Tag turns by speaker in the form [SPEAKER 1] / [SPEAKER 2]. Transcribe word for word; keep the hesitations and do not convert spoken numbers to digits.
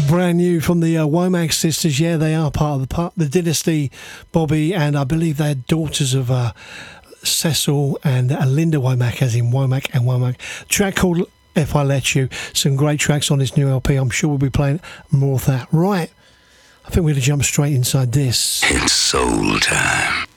[SPEAKER 1] Brand new from the uh, Womack sisters. Yeah, they are part of the part, the dynasty, Bobby, and I believe they're daughters of uh, Cecil and uh, Linda Womack, as in Womack and Womack. Track called If I Let You. Some great tracks on this new L P. I'm sure we'll be playing more of that. Right, I think we're going to jump straight inside this.
[SPEAKER 2] It's soul time.